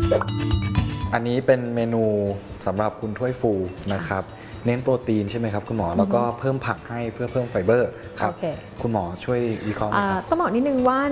อันนี้เป็นเมนูสำหรับคุณถ้วยฟูนะครับเน้นโปรตีนใช่ไหมครับคุณหมอแล้วก็เพิ่มผักให้เพื่อเพิ่มไฟเบอร์ครับคุณหมอช่วยวิเคราะห์หน่อยครับต้องบอกนิดนึงว่า